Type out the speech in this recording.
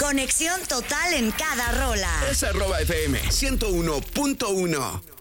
Conexión total en cada rola. Es @FM 101.1.